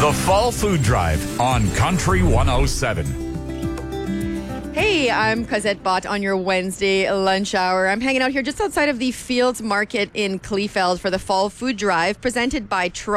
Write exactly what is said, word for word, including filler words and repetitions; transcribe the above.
The Fall Food Drive on Country one oh seven. Hey, I'm Cosette Bott on your Wednesday lunch hour. I'm hanging out here just outside of the Fields Market in Kleefeld for the Fall Food Drive presented by Try.